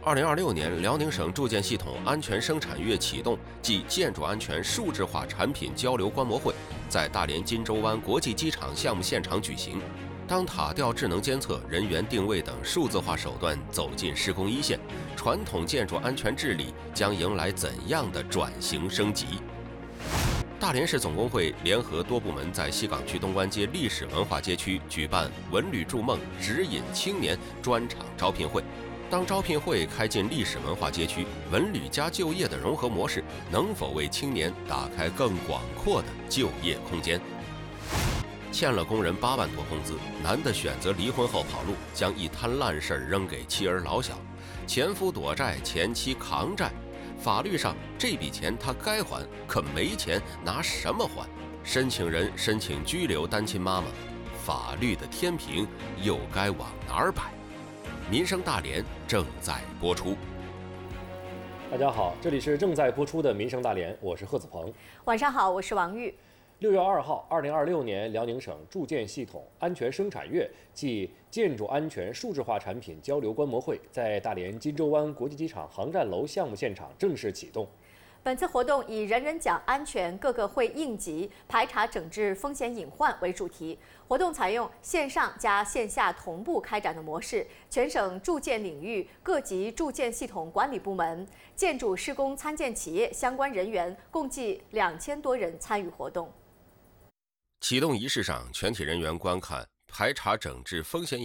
2026年，辽宁省住建系统安全生产月启动暨建筑安全数字化产品交流观摩会在大连金州湾国际机场项目现场举行。当塔吊智能监测、人员定位等数字化手段走进施工一线，传统建筑安全治理将迎来怎样的转型升级？大连市总工会联合多部门在西岗区东关街历史文化街区举办“文旅筑梦，指引青年”专场招聘会。当招聘会开进历史文化街区，文旅加就业的融合模式能否为青年打开更广阔的就业空间？欠了工人8万多工资，男的选择离婚后跑路，将一摊烂事扔给妻儿老小，前夫躲债，前妻扛债。法律上这笔钱他该还，可没钱拿什么还？申请人申请拘留单亲妈妈，法律的天平又该往哪儿摆？民生大连正在播出。 大家好，这里是正在播出的民生大连，我是贺子鹏。 晚上好，我是王玉。 6月2号，2026年辽宁省住建系统安全生产月暨建筑安全数字化产品交流观摩会在大连金州湾国际机场航站楼项目现场正式启动。 本次活动以“人人讲安全，个个会应急，排查整治风险隐患”为主题。活动采用线上加线下同步开展的模式，全省住建领域各级住建系统管理部门、建筑施工参建企业相关人员共计2000多人参与活动。 启动仪式上，全体人员观看排查整治风险